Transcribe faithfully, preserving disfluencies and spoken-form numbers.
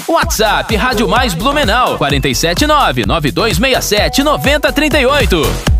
WhatsApp Rádio Mais Blumenau quatro sete nove, nove dois seis sete, nove zero três oito.